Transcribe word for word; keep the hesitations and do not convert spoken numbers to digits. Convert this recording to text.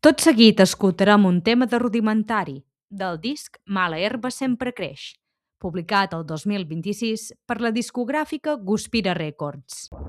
Tot seguit escoltarem un tema de Rudimentari, del disc Mala herba sempre creix, publicat el dos mil vint-i-sis per la discogràfica Guspira Records.